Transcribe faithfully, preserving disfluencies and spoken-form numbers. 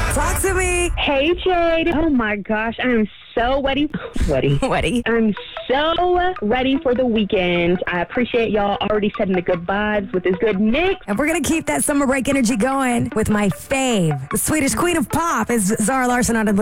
Talk to me. Hey, Jade. Oh, my gosh. I am so ready. Ready. Ready. I'm so ready for the weekend. I appreciate y'all already setting the good vibes with this good mix. And we're going to keep that summer break energy going with my fave. The Swedish queen of pop is Zara Larsson on